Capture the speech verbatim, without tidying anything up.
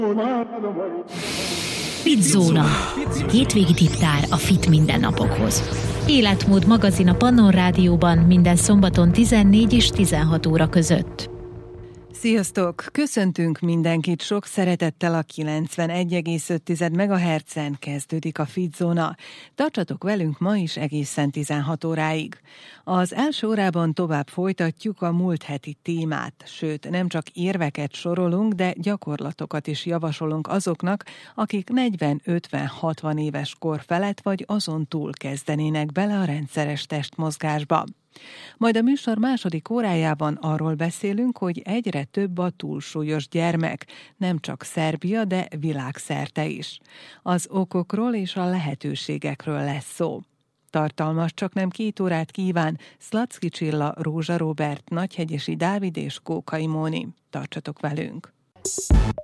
Fitzóna. Hétvégi tiptár a fit mindennapokhoz. Életmód magazin a Pannon Rádióban minden szombaton tizennégy és tizenhat óra között. Sziasztok! Köszöntünk mindenkit sok szeretettel a kilencvenegy egész öt megahertzen kezdődik a Fitzóna. Tartsatok velünk ma is egészen tizenhat óráig. Az első órában tovább folytatjuk a múlt heti témát, sőt nem csak érveket sorolunk, de gyakorlatokat is javasolunk azoknak, akik negyven, ötven, hatvan éves kor felett vagy azon túl kezdenének bele a rendszeres testmozgásba. Majd a műsor második órájában arról beszélünk, hogy egyre több a túlsúlyos gyermek, nem csak Szerbia, de világszerte is. Az okokról és a lehetőségekről lesz szó. Tartalmas csak nem két órát kíván Szlacki Csilla, Rózsa Róbert, Nagyhegyesi Dávid és Kókai Móni. Tartsatok velünk!